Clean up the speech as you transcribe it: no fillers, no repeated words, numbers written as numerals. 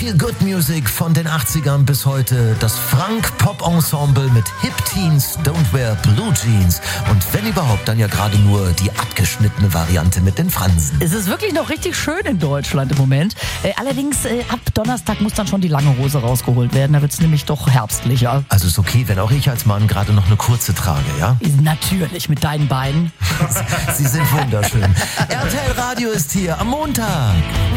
Feel Good Music von den 80ern bis heute. Das Frank-Pop-Ensemble mit Hip Teens, Don't Wear Blue Jeans. Und wenn überhaupt, dann ja gerade nur die abgeschnittene Variante mit den Fransen. Es ist wirklich noch richtig schön in Deutschland im Moment. Allerdings ab Donnerstag muss dann schon die lange Hose rausgeholt werden. Da wird es nämlich doch herbstlicher. Also ist okay, wenn auch ich als Mann gerade noch eine kurze trage, ja? Natürlich, mit deinen Beinen. Sie sind wunderschön. RTL Radio ist hier am Montag.